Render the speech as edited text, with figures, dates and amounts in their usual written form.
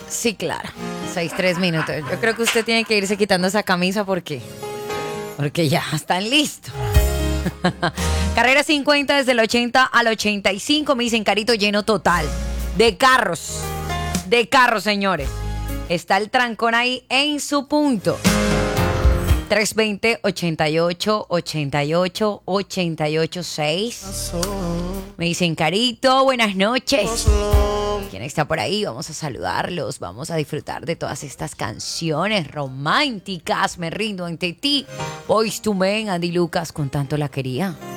Sí, claro. 6, 3 minutos. Yo creo que usted tiene que irse quitando esa camisa porque ya están listos. Carrera 50 desde el 80 al 85. Me dicen carito lleno total. De carros. De carros, señores. Está el trancón ahí en su punto. 320-88-88-88-6. Me dicen carito, buenas noches. ¿Quién está por ahí? Vamos a saludarlos. Vamos a disfrutar de todas estas canciones románticas. Me rindo ante ti. Boyz II Men, Andy Lucas, con tanto la quería.